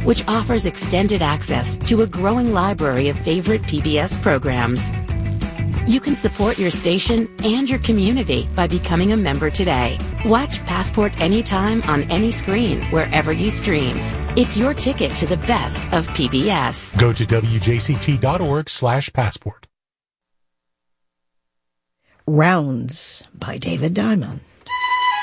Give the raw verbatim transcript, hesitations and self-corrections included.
which offers extended access to a growing library of favorite P B S programs. You can support your station and your community by becoming a member today. Watch Passport anytime on any screen, wherever you stream. It's your ticket to the best of P B S. Go to W J C T dot org slash passport. Rounds by David Diamond.